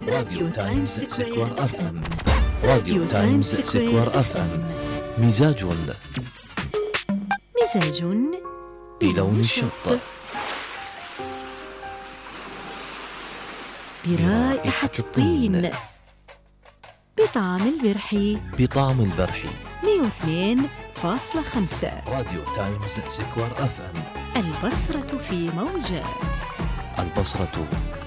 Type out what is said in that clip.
راديو تايمز سكوير اف ام. راديو تايمز سكوير اف ام. مزاج بلون الشط، برائحة الطين، بطعم البرحي، 102.5. راديو تايمز سكوير اف ام. البصرة في موجة. البصرة